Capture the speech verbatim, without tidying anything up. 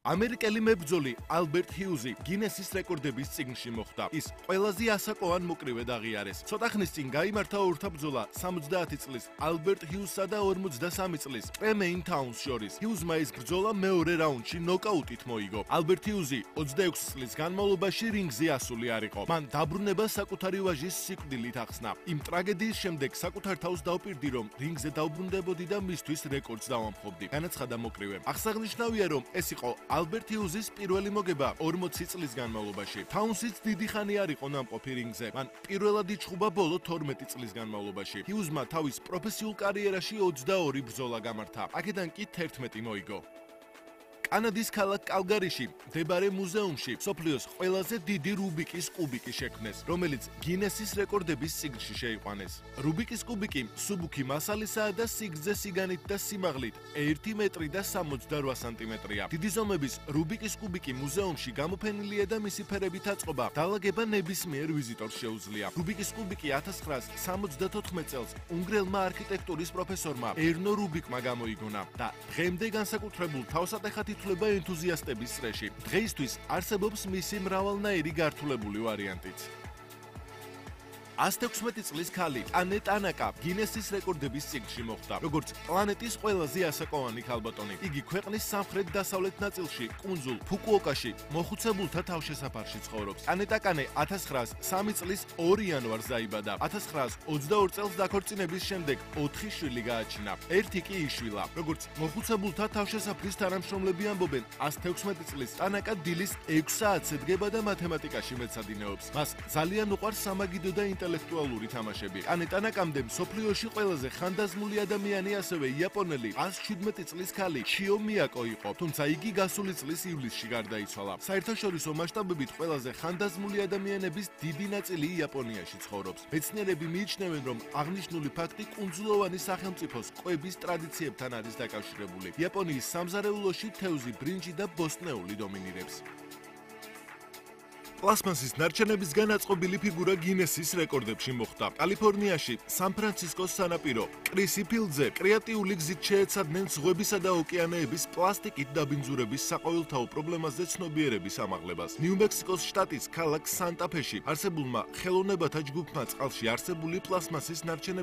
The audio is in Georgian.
ამერიკელი მებრძოლი ალბერტ ჰიუზი გინესის რეკორდების წიგნში მოხვდა. ის ყველაზე ასაკოვან მოკრივედ აღიარეს. ცოტა ხნის წინ გაიმართა ორთა ბრძოლა სამოცდაათი წლის ალბერტ ჰიუზსა და ორმოცდასამი წლის პრემეინ თაუნს შორის. ჰიუზმა ეს ბრძოლა მეორე რაუნდში ნოკაუტით მოიგო. ალბერტ ჰიუზი ოცდაექვსი წლის განმავლობაში რინგზე ასული არ იყო. მან დაბრუნება საკუთარი ვაჟის სიკვდილით ახსნა. იმ ტრაგედიის შემდეგ საკუთარ თავს დავპირდი, რომ რინგზე დავბრუნდებოდი და მისთვის რეკორდს დავამხობდი. განაცხადა მოკრივემ. აღსანიშნავია, რომ ეს იყო ალბერტ ჰიუზის პირველი მოგება ორმოცი წლის განმავლობაში. თაუნსიც დიდი ხანი არ იყო ნამყოფი რინგზე. მან პირველად იჩხუბა ბოლო თორმეტი წლის განმავლობაში. ჰიუზმა თავის პროფესიულ კარიერაში ოცდაორი ბრძოლა გამართა. აქედან კი თერთმეტი მოიგო. კანადის ქალაქ კალგარიში მდებარე მუზეუმში მსოფლიოს ყველაზე დიდი რუბიკის კუბიკი შექმნეს, რომელიც გინესის რეკორდების წიგნში შეიყვანეს. რუბიკის კუბიკი მსუბუქი მასალისაა და სიგრძე, სიგანით და სიმაღლით ერთი მეტრი და სამოცდარვა სანტიმეტრია. დიდი ზომების რუბიკის კუბიკი მუზეუმში გამოფენილია და მისი ფერებით აწყობა დალაგება ნებისმიერ ვიზიტორს შეუძლია. რუბიკის კუბიკი ათას ცხრაასი სამოცდათოთხმეტ წელს უნგრელმა არქიტექტურის პროფესორმა ერნო რუბიკმა გამოიგონა და დღემდე განსაკუთრებულ თავსატეხად ითვლება ენთუზიასტების წრეში. დღეისთვის არსებობს მისი მრავალნაირი გართულებული ვარიანტიც. ათას ექვსმეტი წლის ქალი ანე ტანაკა გინესის რეკორდების წიგნში მოხვდა, როგორც პლანეტის ყველაზე ასაკოვანი ქალბატონი. იგი ქვეყნის სამხრეთ-დასავლეთ ნაწილში, კუნძულ ფუკუოკაში, მოხუცებულთა თავშესაფარში ცხოვრობს. ანე ტანაკა ათას ცხრაასი სამი წლის ორი იანვარს დაიბადა. ათას ცხრაასი ოცდაორი წელს დაქორწინების შემდეგ ოთხი შვილი გააჩინა. ერთი კი იშვილა. როგორც მოხუცებულთა თავშესაფრის თანამშრომლები ამბობენ, ათას ექვსმეტი წლის ტანაკა დილის ექვს საათზე დგება და მათემატიკაში მეცადინეობს. მას ძალიან უყვარს სამაგიდო და ინტელექტუალური თამაშები. ანე ტანაკამდე მსოფლიოში ყველაზე ხანდაზმული ადამიანი, ასევე იაპონელი ათას შვიდმეტი წლის ქალი ჩიო მიაკო იყო, თუმცა იგი გასული წლის ივლისში გარდაიცვალა. საერთაშორისო მასშტაბებით ყველაზე ხანდაზმული ადამიანების დიდი ნაწილი იაპონიაში ცხოვრობს. მეცნიერები მიიჩნევენ, რომ აღნიშნული ფაქტი კუნძულოვანი სახელმწიფოს კვების ტრადიციებთან არის დაკავშირებული. იაპონიის სამზარეულოში თევზი, ბრინჯი და ბოსტნეული დომინირებს. პლასმასის ნარჩენებისგან აწყობილი ფიგურა გინესის რეკორდებში მოხვდა. კალიფორნიაში, სან-ფრანცისკოს სანაპირო კრისი ფილდზე კრეატიული გზით შეეცადნენ ზღვებისა და ოკეანეების პლასტიკით დაბინძურების საყოველთაო პრობლემაზე ცნობიერების ამაღლებას. ნიუ-მექსიკოს შტატის ქალაქ სანტა-ფეში არსებულმა ხელოვნებათა ჯგუფმა წყალში არსებული პლასმასის ნარჩენებისგან